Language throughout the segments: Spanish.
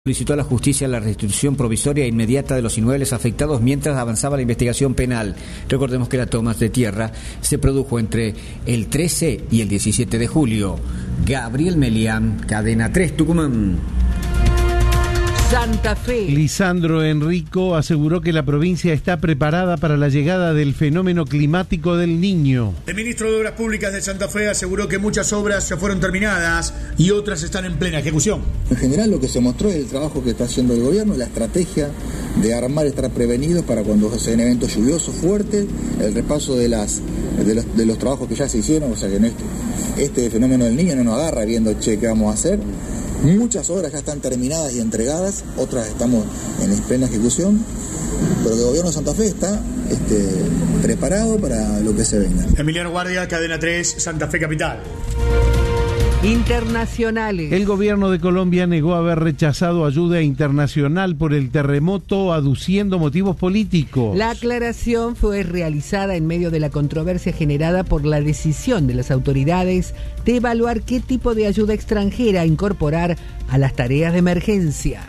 Solicitó a la justicia la restitución provisoria e inmediata de los inmuebles afectados mientras avanzaba la investigación penal. Recordemos que la toma de tierra se produjo entre el 13 y el 17 de julio. Gabriel Melián, Cadena 3, Tucumán. Santa Fe. Lisandro Enrico aseguró que la provincia está preparada para la llegada del fenómeno climático del Niño. El ministro de Obras Públicas de Santa Fe aseguró que muchas obras ya fueron terminadas y otras están en plena ejecución. En general lo que se mostró es el trabajo que está haciendo el gobierno, la estrategia de armar, estar prevenidos para cuando sean eventos lluviosos fuertes, el repaso de los trabajos que ya se hicieron, o sea que este fenómeno del Niño no nos agarra viendo qué vamos a hacer. Muchas obras ya están terminadas y entregadas, otras estamos en plena ejecución, pero el gobierno de Santa Fe está preparado para lo que se venga. Emiliano Guardia, Cadena 3, Santa Fe Capital. Internacionales. El gobierno de Colombia negó haber rechazado ayuda internacional por el terremoto, aduciendo motivos políticos. La aclaración fue realizada en medio de la controversia generada por la decisión de las autoridades de evaluar qué tipo de ayuda extranjera incorporar a las tareas de emergencia.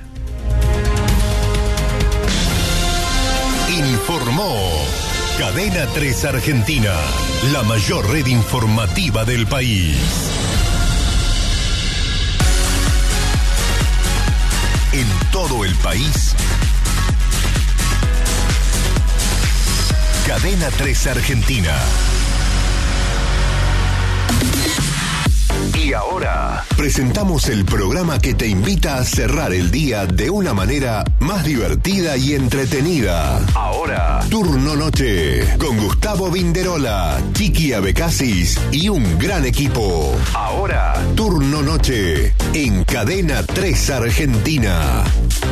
Informó Cadena 3 Argentina, la mayor red informativa del país. En todo el país, Cadena 3 Argentina. Y ahora presentamos el programa que te invita a cerrar el día de una manera más divertida y entretenida. Ahora, Turno Noche, con Gustavo Vinderola, Chiqui Abecasis y un gran equipo. Ahora, Turno Noche, en Cadena 3 Argentina.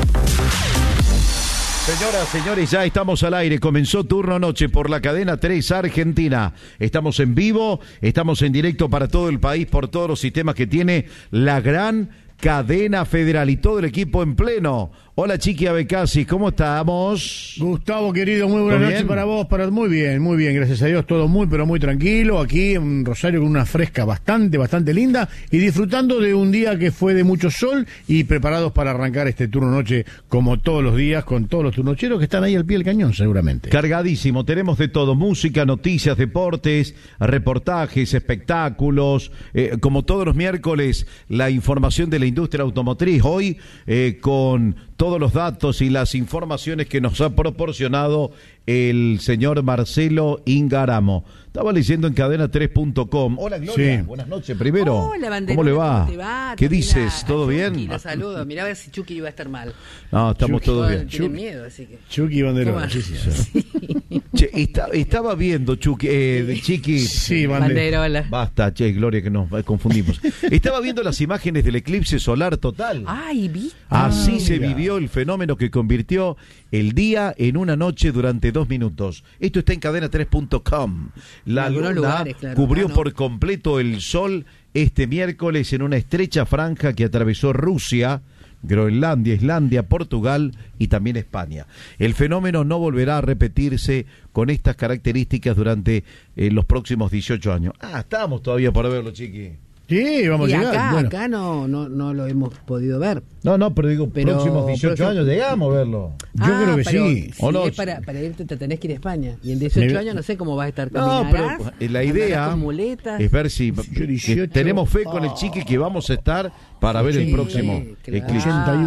Señoras, señores, ya estamos al aire. Comenzó Turno Noche por la Cadena 3 Argentina. Estamos en vivo, estamos en directo para todo el país por todos los sistemas que tiene la gran cadena federal y todo el equipo en pleno. Hola, Chiqui Abecasis, ¿cómo estamos? Gustavo, querido, muy buenas noches para vos. Muy bien, gracias a Dios, todo muy, pero muy tranquilo. Aquí en Rosario con una fresca bastante linda y disfrutando de un día que fue de mucho sol y preparados para arrancar este turno noche como todos los días con todos los turnocheros que están ahí al pie del cañón seguramente. Cargadísimo, tenemos de todo, música, noticias, deportes, reportajes, espectáculos, como todos los miércoles, la información de la industria automotriz. Hoy con todos los datos y las informaciones que nos ha proporcionado el señor Marcelo Ingaramo. Estaba leyendo en cadena3.com. Hola, Gloria. Sí. Buenas noches, primero. Hola, Banderona. ¿Cómo le va? ¿Cómo te va? ¿Qué dices? ¿Todo bien? Lo saludo. Mirá a ver si Chucky iba a estar mal. No, estamos todos bien. Tiene miedo, así que... Chucky Banderona. Sí. Che, estaba viendo, Chiqui. Sí, Banderola. Basta, che, Gloria, que nos confundimos. Estaba viendo las imágenes del eclipse solar total. Ay, vi. Así se vivió el fenómeno que convirtió el día en una noche durante 2 minutos. Esto está en cadena3.com. La luna lugares, claro, cubrió por completo el sol este miércoles en una estrecha franja que atravesó Rusia, Groenlandia, Islandia, Portugal y también España. El fenómeno no volverá a repetirse con estas características durante los próximos 18 años. Estamos todavía para verlo, Chiqui. Sí, vamos a llegar. Acá no lo hemos podido ver. No, pero digo, próximos 18 años llegamos a verlo. Yo creo que sí. Si no, es para irte te tenés que ir a España. Y en 18 años no sé cómo vas a estar. Caminarás, no, pero la idea es ver si 18, tenemos fe con el Chiqui que vamos a estar para ver el próximo eclipse.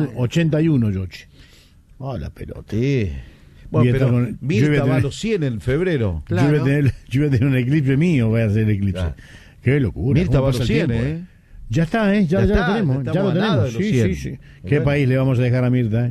81, Yoche. La pelota. Sí. Bueno, pero Mirta va a los 100 en febrero. Claro. Yo voy a tener un eclipse mío, voy a hacer el eclipse. Claro. Qué locura. Mirta va a los 100, Ya está, ya lo tenemos. Ya lo tenemos. Sí. ¿Qué país le vamos a dejar a Mirta?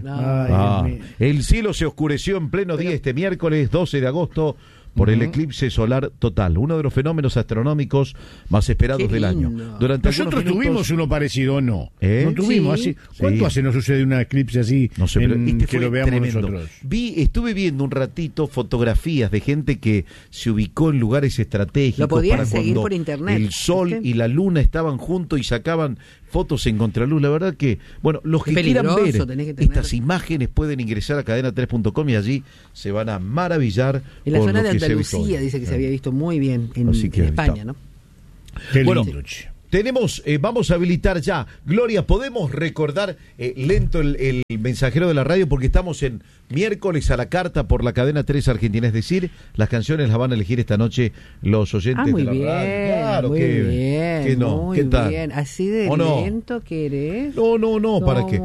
El cielo se oscureció en pleno día este miércoles 12 de agosto por el eclipse solar total, uno de los fenómenos astronómicos más esperados del año. Durante nosotros tuvimos uno parecido, ¿o no? No tuvimos así. ¿Cuánto hace no sucede un eclipse así? No sé, pero que lo veamos tremendo. Nosotros. Estuve viendo un ratito fotografías de gente que se ubicó en lugares estratégicos para seguir cuando por internet. El sol y la luna estaban juntos y sacaban fotos en contraluz. La verdad que, bueno, los que quieran ver estas imágenes pueden ingresar a cadena3.com y allí se van a maravillar. En la zona de Andalucía dice que se había visto muy bien en España, ¿no? Qué lindo, bueno, vamos a habilitar ya. Gloria, ¿podemos recordar lento el mensajero de la radio? Porque estamos en miércoles a la carta por la cadena 3 Argentina. Es decir, las canciones las van a elegir esta noche los oyentes de la radio. Claro, muy bien, que no. muy ¿Qué tal? bien. ¿Así de lento querés? No, ¿para qué?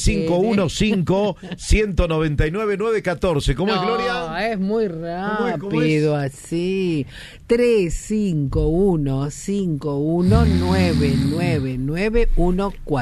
351-5-199-914. ¿Cómo es, Gloria? Es muy rápido, así. 351-5199914.